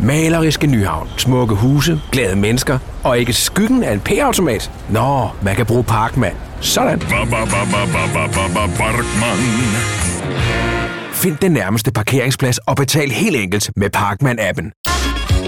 Maleriske Nyhavn. Smukke huse, glade mennesker og ikke skyggen af en P-automat. Nå, man kan bruge Parkman. Sådan. Find den nærmeste parkeringsplads og betal helt enkelt med Parkman-appen.